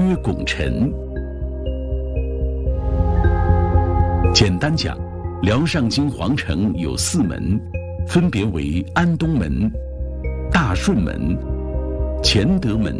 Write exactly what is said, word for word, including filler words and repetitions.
约拱辰。简单讲，辽上京皇城有四门，分别为安东门、大顺门、乾德门、